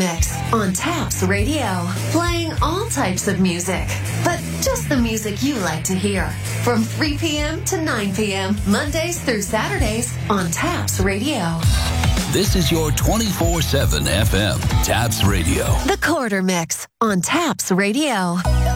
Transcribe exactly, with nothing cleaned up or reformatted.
Mix on Taps Radio. Playing all types of music, but just the music you like to hear. From three p.m. to nine p.m., Mondays through Saturdays on Taps Radio. This is your twenty-four seven F M, Taps Radio. The Quarter Mix on Taps Radio.